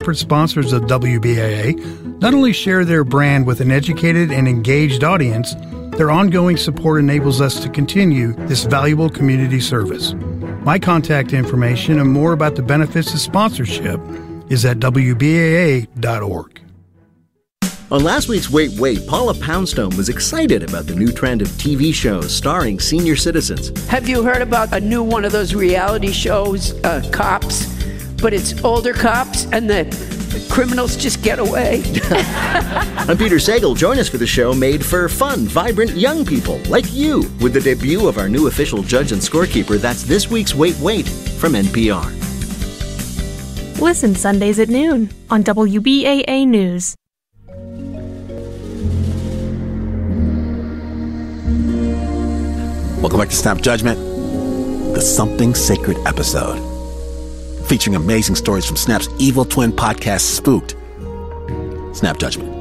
corporate sponsors of WBAA not only share their brand with an educated and engaged audience, their ongoing support enables us to continue this valuable community service. My contact information and more about the benefits of sponsorship is at WBAA.org. On last week's Wait, Wait, Paula Poundstone was excited about the new trend of TV shows starring senior citizens. Have you heard about a new one of those reality shows, Cops? But it's older cops and the criminals just get away. I'm Peter Sagal. Join us for the show made for fun, vibrant young people like you with the debut of our new official judge and scorekeeper. That's this week's Wait, Wait from NPR. Listen Sundays at noon on WBAA News. Welcome back to Snap Judgment, the Something Sacred episode, featuring amazing stories from Snap's evil twin podcast, Spooked. Snap Judgment.